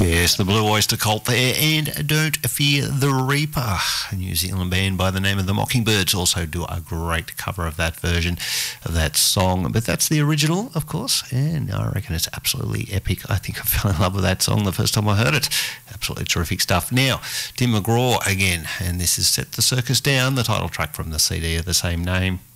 Yes, the Blue Oyster Cult there, and Don't Fear the Reaper. A New Zealand band by the name of the Mockingbirds also do a great cover of that version of that song. But that's the original, of course, and I reckon it's absolutely epic. I think I fell in love with that song the first time I heard it. Absolutely terrific stuff. Now, Tim McGraw again, and this is Set the Circus Down, the title track from the CD of the same name.